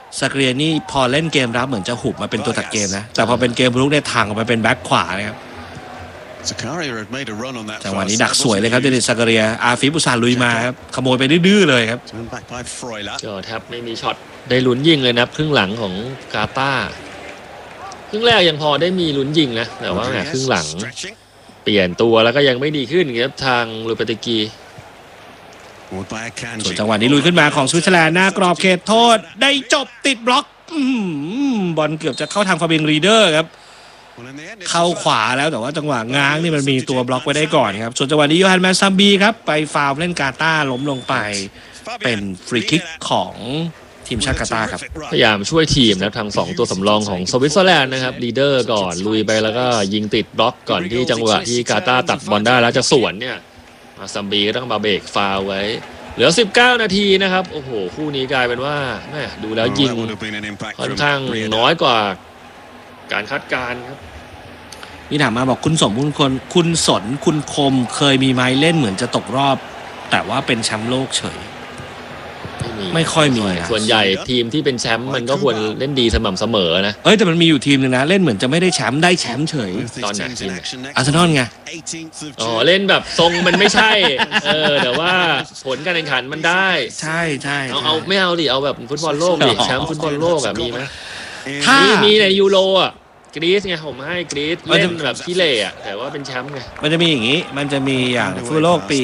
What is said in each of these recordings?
ซากเรียนี่พอเล่นเกมรับเหมือนจะหุบมาเป็นตัวตัดเกมนะแต่พอเป็นเกมรุกเนี่ยทางออกไปเป็นแบ็คขวานะครับจังหวะนี้ดักสวยเลยครับเดนิสซากเรียอาฟิบุซาลุยมาครับขโมยไปดื้อเลยครับก็แทบไม่มีช็อตได้ลุ้นยิงเลยนะครึ่งหลังของกาตาร์ครึ่งแรกยังพอได้มีลุ้นยิงนะแต่ว่าครึ่งหลังเปลี่ยนตัวแล้วก็ยังไม่ดีขึ้นครับทางลูเปเตกีส่วนจังหวะนี้ลุยขึ้นมาของสวิตเซอร์แลนด์หน้ากรอบเขตโทษได้จบติดบล็อกบอลเกือบจะเข้าทางฟาเบียนรีเดอร์ครับเข้าขวาแล้วแต่ว่าจังหวะง้างนี่มันมีตัวบล็อกไว้ได้ก่อนครับส่วนจังหวะนี้โยฮันแมนซัมบีครับไปฟาวล์เล่นกาตาร์ล้มลงไปเป็นฟรีคิกของทีมชาติกาตาร์ครับพยายามช่วยทีมนะทาง2ตัวสำรองของสวิตเซอร์แลนด์นะครับลีดเดอร์ก่อนลุยไปแล้วก็ยิงติดบล็อกก่อนที่จังหวะที่กาตาร์ตัดบอลได้แล้วจะสวนเนี่ยซัมบีก็ต้องมาเบรกฟาวล์ไว้เหลือ19นาทีนะครับโอ้โหคู่นี้กลายเป็นว่าแม่ดูแล้วยิงค่อนข้างน้อยกว่าการคาดการณ์ครับนี่ถามมาบอกคุณสนคุณคมเคยมีไม้เล่นเหมือนจะตกรอบแต่ว่าเป็นแชมป์โลกเฉยไม่ค่อยมีส่วนใหญ่ทีมที่เป็นแชมป์มันก็ควรเล่นดีสม่ำเสมอนะแต่มันมีอยู่ทีมนึงนะเล่นเหมือนจะไม่ได้แชมป์ได้แชมป์เฉยตอนไหนทีมอาร์เซนอลไงเล่นแบบทรงมันไม่ใช่แต่ว่าผลการแข่งขันมันได้ใช่เอาไม่เอาดิเอาแบบฟุตบอลโลกดิแชมป์ฟุตบอลโลกมีไหมถ้ามีในยูโรกรีซไงผมให้กรีซเล่นแบบขี้เล่แต่ว่าเป็นแชมป์ไงมันจะมีอย่างนี้มันจะมีอย่างฟุตบอลโลกปี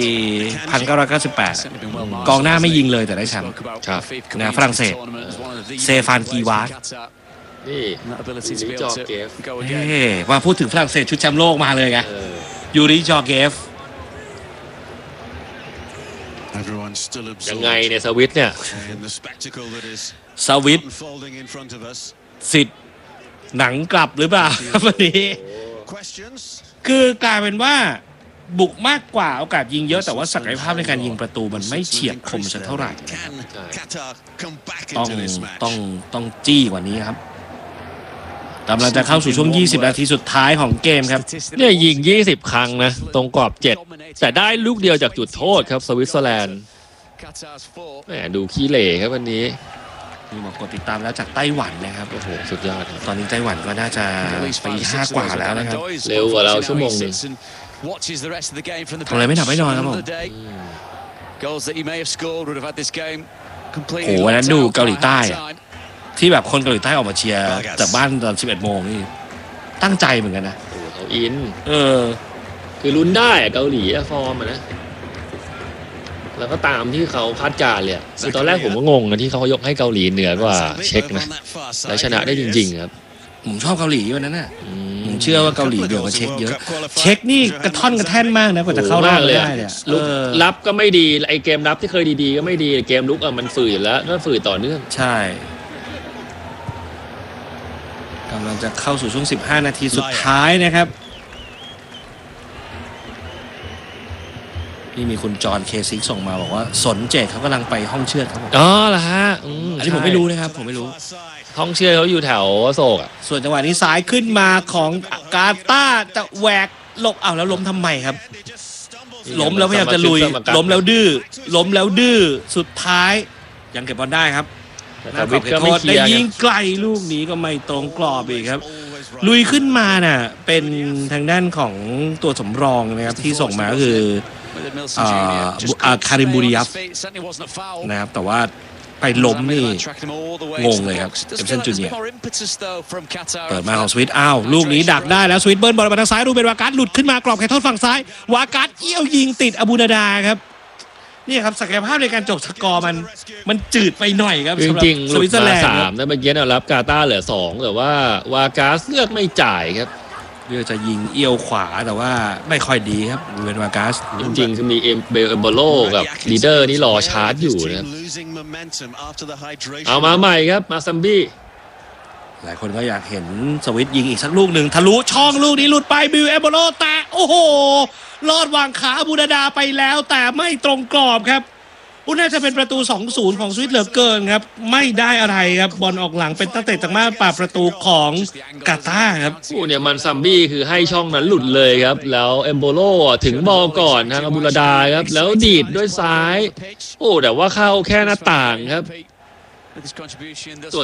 1998กองหน้าไม่ยิงเลยแต่ได้แชมป์นะฝรั่งเศสเซฟานกีวาร์นี่ยูริจอเกฟว่าพูดถึงฝรั่งเศสชุดแชมป์โลกมาเลยไงยูริจอเกฟยังไงเนี่ยสวิตเนี่ยสวิตสิทธิ์หนังกลับหรือเปล่าวันนี้คือกลายเป็นว่าบุกมากกว่าโอกาสยิงเยอะแต่ว่าศักยภาพในการยิงประตูมันไม่เฉียบคมสักเท่าไหร่ต้องจี้กว่านี้ครับกำลังจะเข้าสู่ช่วง20นาทีสุดท้ายของเกมครับเนี่ยยิง20ครั้งนะตรงกรอบ7แต่ได้ลูกเดียวจากจุดโทษครับสวิตเซอร์แลนด์แหมดูขี้เหร่ครับวันนี้มีบอกกดติดตามแล้วจากไต้หวันนะครับโอ้โหสุดยอดตอนนี้ไต้หวันก็น่าจะปี5กว่าแล้วนะครับเร็วกว่าเราชั่วโมงนึงทำอะไรไม่หนับไม่นอนครับผมโอ้วันนั้นดูเกาหลีใต้ที่แบบคนเกาหลีใต้ออกมาเชียร์จากบ้านตอน11 โมงนี่ตั้งใจเหมือนกันนะเขาอินคือลุ้นได้เกาหลีฟอร์มนะแล้วก็ตามที่เขาคาดการณ์เลยคือตอนแรกผมก็งงนะที่เขายกให้เกาหลีเหนือกว่าเช็คนะและชนะได้จริงๆครับผมชอบเกาหลีวันนั้นน่ะผมเชื่อว่าเกาหลีเดี๋ยวมาเช็คเยอะเช็คนี่กระท่อนกระแท่นมากนะกว่าจะเข้ารอบได้เนี่ยลุกรับก็ไม่ดีไอเกมรับที่เคยดีๆก็ไม่ดีเกมลุกมันฝืดแล้วก็ฝืดต่อเนื่องใช่กำลังจะเข้าสู่ช่วง15นาทีสุดท้ายนะครับนี่มีคุณจอห์นเคซิกส่งมาบอกว่าสนเจตเขากำลังไปห้องเชือดครับผมเหรอฮะอันนี้ผมไม่รู้นะครับผมไม่รู้ห้องเชือดเขาอยู่แถวโศกส่วนจังหวะนี้ซ้ายขึ้นมาของกาตาร์จะแหวกหลบแล้วล้มทำไมครับล้มแล้วพยายามจะลุยล้มแล้วดื้อสุดท้ายยังเก็บบอลได้ครับแต่วิทย์ก็ไม่ได้ยิงไกลลูกนี้ก็ไม่ตรงกรอบอีกครับลุยขึ้นมาน่ะเป็นทางด้านของตัวสำรองนะครับที่ส่งมาก็คือคาริมบูริยัฟนะครับแต่ว่าไปล้มนี่งงเลยครับเอมเซนจูเนียร์เปิดมาของสวิตลูกนี้ดักได้แล้วสวิตเบิร์นบอลมาทางซ้ายดูเป็นวาการ์ดหลุดขึ้นมากรอบแค่โทษฝั่งซ้ายวาการ์ดเอี้ยวยิงติดอบูนาดาครับนี่ครับศักยภาพในการจบสกอร์มันจืดไปหน่อยครับจริงๆสวิตเซอร์แลนด์3นะเมื่อกี้เรารับกาตาร์เหลือ2แต่ว่าวาการ์ดเลือกไม่จ่ายครับเลือกจะยิงเอี้ยวขวาแต่ว่าไม่ค่อยดีครับเวนวากัสจริงๆจะมีเอมโบโลกับลีดเดอร์นี่รอชาร์จอยู่นะครับเอามาใหม่ครับมาซัมบี้หลายคนก็อยากเห็นสวิตยิงอีกสักลูกหนึ่งทะลุช่องลูกนี้หลุดไปบิวเอมโบโลแต่โอ้โหลอดวางขาบูดาดาไปแล้วแต่ไม่ตรงกรอบครับน่าจะเป็นประตู 2-0 ของสวิตเหลือเกินครับไม่ได้อะไรครับบอลออกหลังเป็นตั้งแต่จากมาป่าประตูของกาตาร์ครับเนี่ยมันซัมบี้คือให้ช่องนั้นหลุดเลยครับแล้วเอมโบโลถึงบอลก่อนทางอบูราดาครับแล้วดีดด้วยซ้ายแต่ว่าเข้าแค่หน้าต่างครับตัว